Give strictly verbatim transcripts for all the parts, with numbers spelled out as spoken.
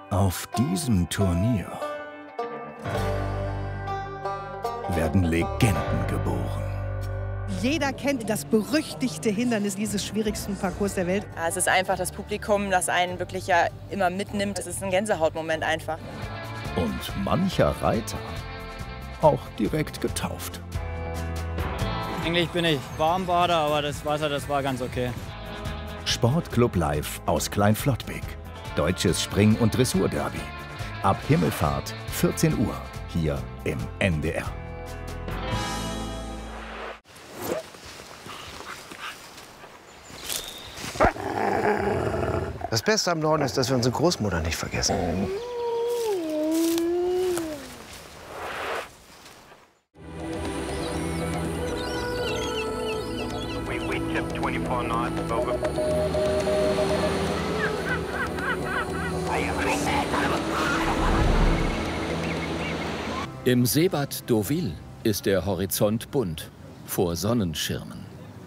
Auf diesem Turnier werden Legenden geboren. Jeder kennt das berüchtigte Hindernis dieses schwierigsten Parcours der Welt. Ja, es ist einfach das Publikum, das einen wirklich ja immer mitnimmt. Es ist ein Gänsehautmoment einfach. Und mancher Reiter auch direkt getauft. Eigentlich bin ich Warmbader, aber das Wasser, das war ganz okay. Sportclub Live aus Kleinflottbek. Deutsches Spring- und Dressurderby. Ab Himmelfahrt, vierzehn Uhr, hier im N D R. Das Beste am Norden ist, dass wir unsere Großmutter nicht vergessen. Im Seebad Deauville ist der Horizont bunt vor Sonnenschirmen.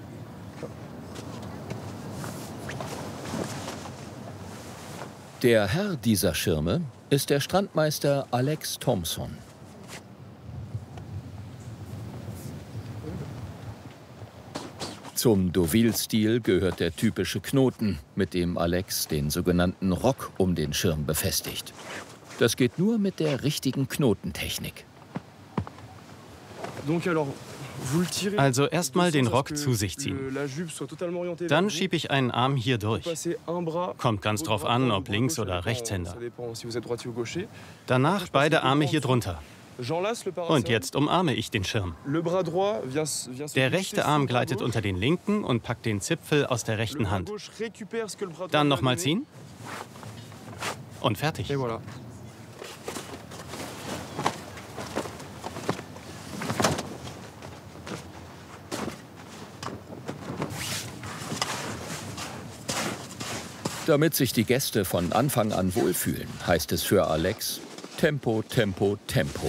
Der Herr dieser Schirme ist der Strandmeister Alex Thompson. Zum Deauville-Stil gehört der typische Knoten, mit dem Alex den sogenannten Rock um den Schirm befestigt. Das geht nur mit der richtigen Knotentechnik. Also erstmal den Rock zu sich ziehen. Dann schiebe ich einen Arm hier durch. Kommt ganz drauf an, ob Links- oder Rechtshänder. Danach beide Arme hier drunter. Und jetzt umarme ich den Schirm. Der rechte Arm gleitet unter den linken und packt den Zipfel aus der rechten Hand. Dann nochmal ziehen. Und fertig. Damit sich die Gäste von Anfang an wohlfühlen, heißt es für Alex Tempo, Tempo, Tempo.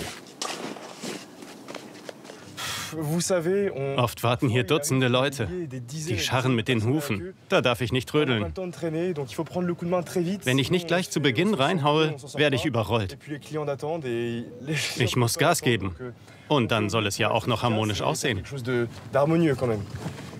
Oft warten hier Dutzende Leute. Die scharren mit den Hufen. Da darf ich nicht trödeln. Wenn ich nicht gleich zu Beginn reinhaue, werde ich überrollt. Ich muss Gas geben. Und dann soll es ja auch noch harmonisch aussehen.